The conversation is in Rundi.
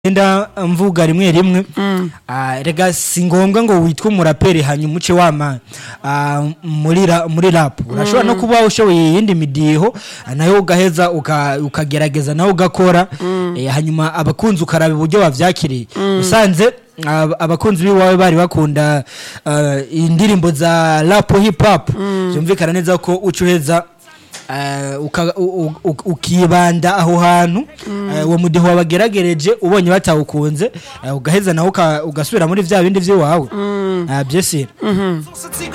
enda mvuga rimwe rimwe rega si ngombwa ngo witwe umuraperi hanyuma uce wama muri rap urashobora no kuba ushoboye yindi midiho nayo ugaheza ukagerageza naho ugakora hanyuma abakunzi ukaraba uburyo bavyakiriye usanze abakunzi biwawe bari bakunda indirimbo za rap hip hop byumvikana neza ko ucuheza ukibanda aho hantu uwo mudiho wabageragereje ubonye batawukunze ugaheza naho ugasubira muri vya bindi vyiwawe byese